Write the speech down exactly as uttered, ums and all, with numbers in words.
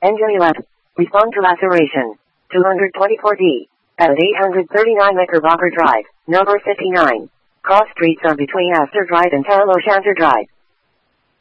Engine eleven. Respond to laceration. two twenty-four D. At eight thirty-nine Knickerbocker Drive, number fifty-nine. Cross streets are between Astor Drive and Tarlo Shanter Drive.